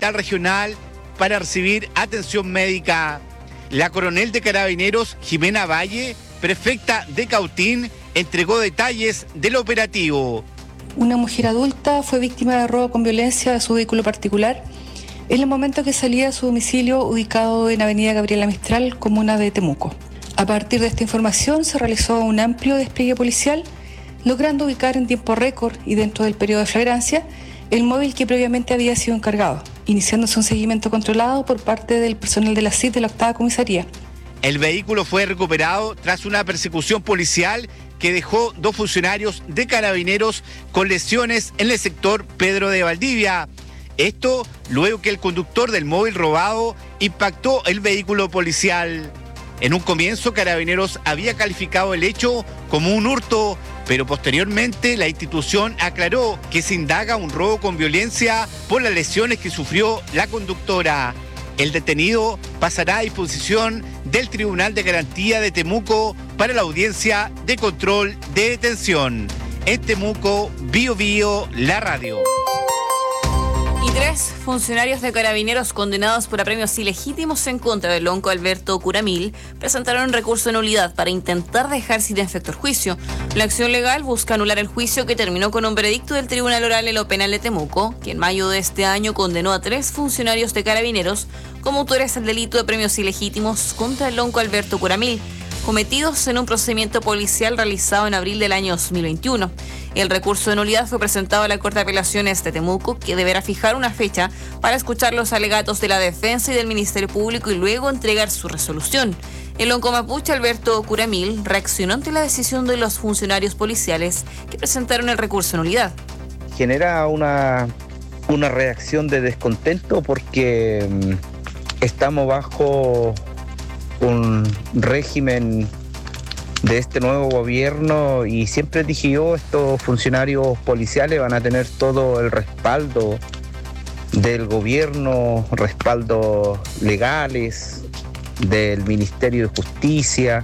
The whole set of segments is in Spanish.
hospital regional para recibir atención médica. La coronel de Carabineros, Jimena Valle, prefecta de Cautín, entregó detalles del operativo. Una mujer adulta fue víctima de robo con violencia de su vehículo particular en el momento que salía de su domicilio ubicado en Avenida Gabriela Mistral, comuna de Temuco. A partir de esta información se realizó un amplio despliegue policial, logrando ubicar en tiempo récord y dentro del periodo de flagrancia el móvil que previamente había sido encargado, iniciándose un seguimiento controlado por parte del personal de la CIT de la 8ª Comisaría. El vehículo fue recuperado tras una persecución policial que dejó 2 funcionarios de Carabineros con lesiones en el sector Pedro de Valdivia. Esto luego que el conductor del móvil robado impactó el vehículo policial. En un comienzo, Carabineros había calificado el hecho como un hurto, pero posteriormente la institución aclaró que se indaga un robo con violencia por las lesiones que sufrió la conductora. El detenido pasará a disposición del Tribunal de Garantía de Temuco para la audiencia de control de detención. En Temuco, Bio Bio, la radio. Y 3 funcionarios de Carabineros condenados por apremios ilegítimos en contra del lonco Alberto Curamil presentaron un recurso de nulidad para intentar dejar sin efecto el juicio. La acción legal busca anular el juicio que terminó con un veredicto del Tribunal Oral en lo Penal de Temuco, que en mayo de este año condenó a 3 funcionarios de Carabineros como autores del delito de apremios ilegítimos contra el lonco Alberto Curamil, cometidos en un procedimiento policial realizado en abril del año 2021. El recurso de nulidad fue presentado a la Corte de Apelaciones de Temuco, que deberá fijar una fecha para escuchar los alegatos de la defensa y del Ministerio Público y luego entregar su resolución. El lonco mapuche Alberto Curamil reaccionó ante la decisión de los funcionarios policiales que presentaron el recurso de nulidad. Genera una reacción de descontento porque estamos bajo un régimen de este nuevo gobierno y siempre dije yo, estos funcionarios policiales van a tener todo el respaldo del gobierno, respaldos legales del Ministerio de Justicia,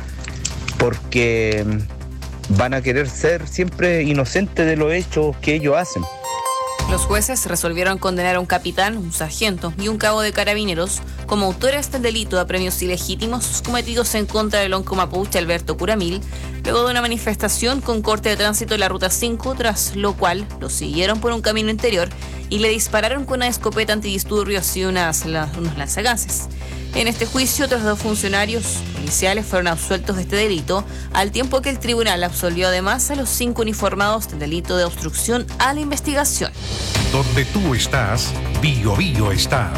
porque van a querer ser siempre inocentes de los hechos que ellos hacen. Los jueces resolvieron condenar a un capitán, un sargento y un cabo de Carabineros como autores del delito de apremios ilegítimos cometidos en contra del lonco mapuche Alberto Curamil, luego de una manifestación con corte de tránsito en la Ruta 5, tras lo cual lo siguieron por un camino interior y le dispararon con una escopeta antidisturbios y unos lanzagases. En este juicio, otros 2 funcionarios policiales fueron absueltos de este delito, al tiempo que el tribunal absolvió además a los 5 uniformados del delito de obstrucción a la investigación. Donde tú estás, Bio Bio está.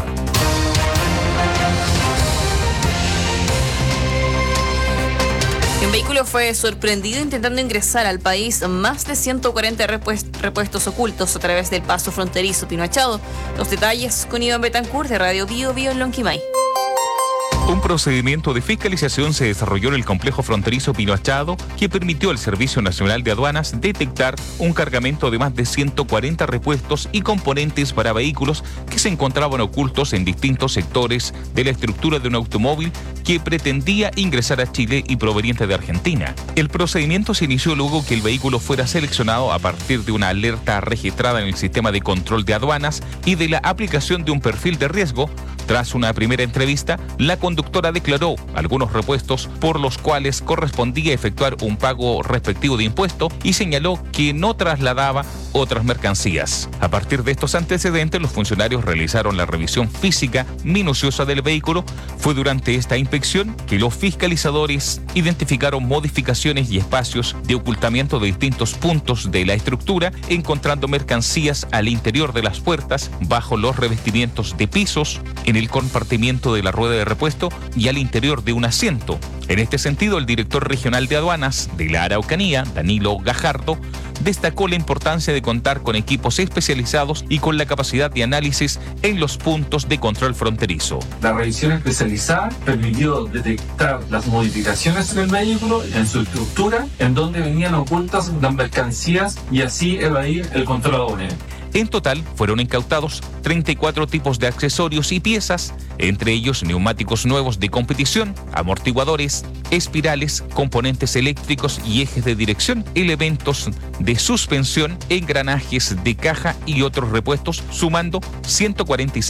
Un vehículo fue sorprendido intentando ingresar al país más de 140 repuestos ocultos a través del paso fronterizo Pino Achado. Los detalles con Iván Betancourt de Radio Bio Bio en Lonquimay. Un procedimiento de fiscalización se desarrolló en el complejo fronterizo Pino Achado que permitió al Servicio Nacional de Aduanas detectar un cargamento de más de 140 repuestos y componentes para vehículos que se encontraban ocultos en distintos sectores de la estructura de un automóvil que pretendía ingresar a Chile y proveniente de Argentina. El procedimiento se inició luego que el vehículo fuera seleccionado a partir de una alerta registrada en el sistema de control de aduanas y de la aplicación de un perfil de riesgo. Tras una primera entrevista, la conductora declaró algunos repuestos por los cuales correspondía efectuar un pago respectivo de impuesto y señaló que no trasladaba otras mercancías. A partir de estos antecedentes, los funcionarios realizaron la revisión física minuciosa del vehículo. Fue durante esta inspección que los fiscalizadores identificaron modificaciones y espacios de ocultamiento de distintos puntos de la estructura, encontrando mercancías al interior de las puertas, bajo los revestimientos de pisos, en el compartimiento de la rueda de repuesto y al interior de un asiento. En este sentido, el director regional de aduanas de la Araucanía, Danilo Gajardo, destacó la importancia de contar con equipos especializados y con la capacidad de análisis en los puntos de control fronterizo. La revisión especializada permitió detectar las modificaciones en el vehículo, en su estructura, en donde venían ocultas las mercancías y así evadir el control aduanero. En total, fueron incautados 34 tipos de accesorios y piezas, entre ellos neumáticos nuevos de competición, amortiguadores, espirales, componentes eléctricos y ejes de dirección, elementos de suspensión, engranajes de caja y otros repuestos, sumando 146